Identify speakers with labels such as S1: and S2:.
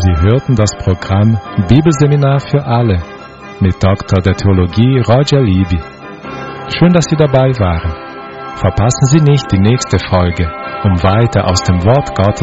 S1: Sie hörten das Programm Bibelseminar für alle mit Dr. der Theologie Roger Libby. Schön, dass Sie dabei waren. Verpassen Sie nicht die nächste Folge, um weiter aus dem Wort Gottes